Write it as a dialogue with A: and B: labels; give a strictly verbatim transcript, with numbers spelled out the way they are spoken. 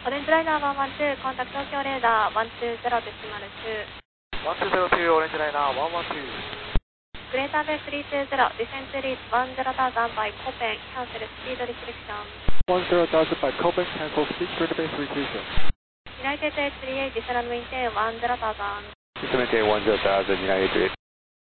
A: オレンジライナーワンワンツー、コンタクト東京レーダーワンツーゼロデシマルツー。
B: ワンツーゼロツー、オレンジライナーワンワンツー。
A: グレーターベイスリーツーゼロ、ディセントリーチワンゼロタウザンバイコペン、キャンセルスピードリストリクション。
B: ワンゼロタウザンバイコペン、キャンセルスピードリストリクション。
A: ユナイテッドエイチスリーエイト、ディセランメインテンワンゼロタウザン。
B: ディセランメインテンワンゼロタウザン、ユナイテッド